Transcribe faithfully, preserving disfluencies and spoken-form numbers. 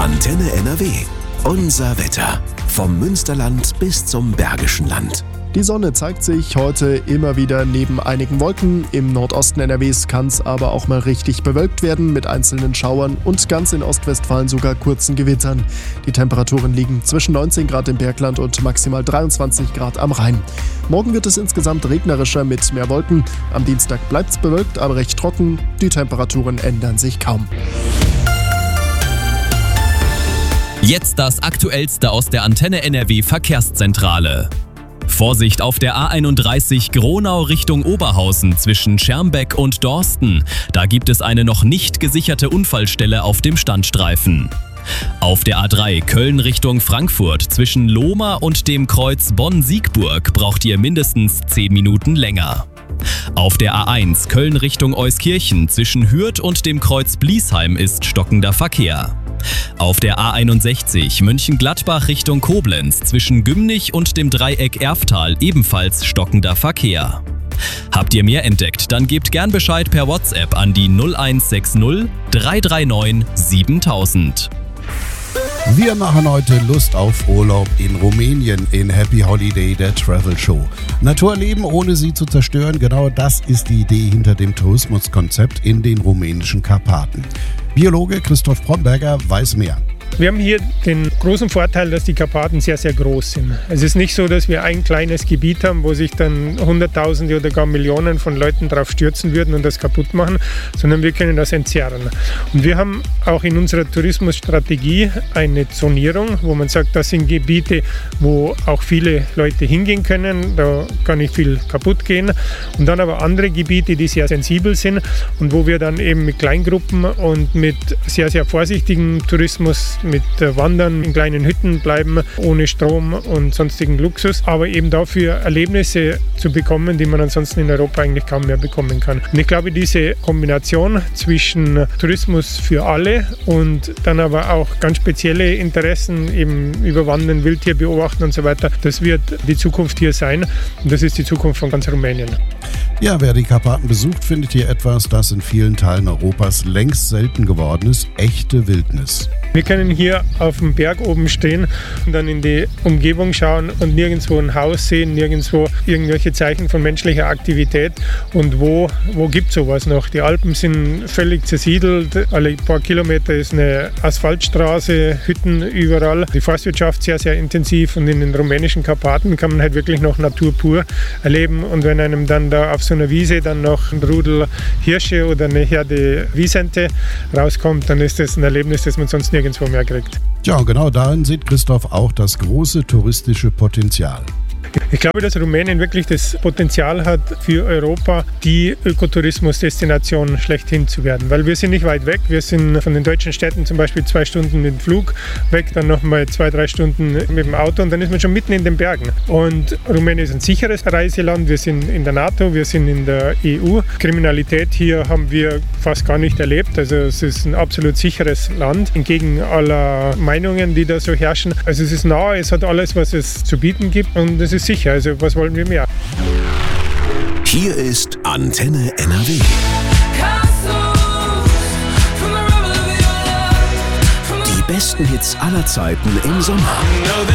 Antenne N R W. Unser Wetter. Vom Münsterland bis zum Bergischen Land. Die Sonne zeigt sich heute immer wieder neben einigen Wolken. Im Nordosten N R Ws kann es aber auch mal richtig bewölkt werden mit einzelnen Schauern und ganz in Ostwestfalen sogar kurzen Gewittern. Die Temperaturen liegen zwischen neunzehn Grad im Bergland und maximal dreiundzwanzig Grad am Rhein. Morgen wird es insgesamt regnerischer mit mehr Wolken. Am Dienstag bleibt es bewölkt, aber recht trocken. Die Temperaturen ändern sich kaum. Jetzt das Aktuellste aus der Antenne N R W Verkehrszentrale. Vorsicht auf der A einunddreißig Gronau Richtung Oberhausen zwischen Schermbeck und Dorsten. Da gibt es eine noch nicht gesicherte Unfallstelle auf dem Standstreifen. Auf der A drei Köln Richtung Frankfurt zwischen Lohmar und dem Kreuz Bonn-Siegburg braucht ihr mindestens zehn Minuten länger. Auf der A eins Köln Richtung Euskirchen zwischen Hürth und dem Kreuz Bliesheim ist stockender Verkehr. Auf der A einundsechzig Mönchengladbach Richtung Koblenz zwischen Gümnich und dem Dreieck Erftal ebenfalls stockender Verkehr. Habt ihr mehr entdeckt, dann gebt gern Bescheid per WhatsApp an die null eins sechs null drei drei neun siebentausend. Wir machen heute Lust auf Urlaub in Rumänien in Happy Holiday, der Travel Show. Natur erleben, ohne sie zu zerstören, genau das ist die Idee hinter dem Tourismuskonzept in den rumänischen Karpaten. Biologe Christoph Bromberger weiß mehr. Wir haben hier den großen Vorteil, dass die Karpaten sehr, sehr groß sind. Es ist nicht so, dass wir ein kleines Gebiet haben, wo sich dann Hunderttausende oder gar Millionen von Leuten drauf stürzen würden und das kaputt machen, sondern wir können das entzerren. Und wir haben auch in unserer Tourismusstrategie eine Zonierung, wo man sagt, das sind Gebiete, wo auch viele Leute hingehen können, da kann nicht viel kaputt gehen. Und dann aber andere Gebiete, die sehr sensibel sind und wo wir dann eben mit Kleingruppen und mit sehr, sehr vorsichtigem Tourismus mit Wandern in kleinen Hütten bleiben, ohne Strom und sonstigen Luxus, aber eben dafür Erlebnisse zu bekommen, die man ansonsten in Europa eigentlich kaum mehr bekommen kann. Und ich glaube, diese Kombination zwischen Tourismus für alle und dann aber auch ganz spezielle Interessen, eben über Wandern, Wildtier beobachten und so weiter, das wird die Zukunft hier sein und das ist die Zukunft von ganz Rumänien. Ja, wer die Karpaten besucht, findet hier etwas, das in vielen Teilen Europas längst selten geworden ist: echte Wildnis. Wir können hier auf dem Berg oben stehen und dann in die Umgebung schauen und nirgendwo ein Haus sehen, nirgendwo irgendwelche Zeichen von menschlicher Aktivität. Und wo, wo gibt es sowas noch? Die Alpen sind völlig zersiedelt, alle paar Kilometer ist eine Asphaltstraße, Hütten überall. Die Forstwirtschaft sehr, sehr intensiv und in den rumänischen Karpaten kann man halt wirklich noch Natur pur erleben. Und wenn einem dann da auf so einer Wiese dann noch ein Rudel Hirsche oder eine Herde Wisente rauskommt, dann ist das ein Erlebnis, das man sonst nirgendwo mehr kriegt. Ja, genau darin sieht Christoph auch das große touristische Potenzial. Ich glaube, dass Rumänien wirklich das Potenzial hat, für Europa die Ökotourismusdestination schlechthin zu werden. Weil wir sind nicht weit weg. Wir sind von den deutschen Städten zum Beispiel zwei Stunden mit dem Flug weg, dann nochmal zwei, drei Stunden mit dem Auto und dann ist man schon mitten in den Bergen. Und Rumänien ist ein sicheres Reiseland. Wir sind in der NATO, wir sind in der E U. Kriminalität hier haben wir fast gar nicht erlebt. Also es ist ein absolut sicheres Land, entgegen aller Meinungen, die da so herrschen. Also es ist nah, es hat alles, was es zu bieten gibt und es ist sicher. Also was wollen wir mehr? Hier ist Antenne N R W. Die besten Hits aller Zeiten im Sommer.